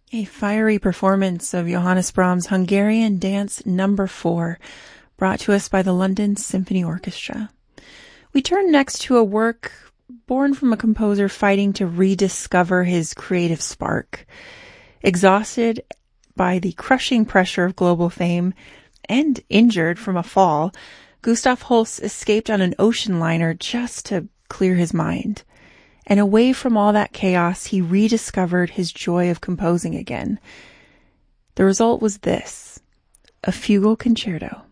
A fiery performance of Johannes Brahms' Hungarian Dance No. 4, brought to us by the London Symphony Orchestra. We turn next to a work born from a composer fighting to rediscover his creative spark. Exhausted by the crushing pressure of global fame and injured from a fall, Gustav Holst escaped on an ocean liner just to clear his mind. And away from all that chaos, he rediscovered his joy of composing again. The result was this, a fugal concerto.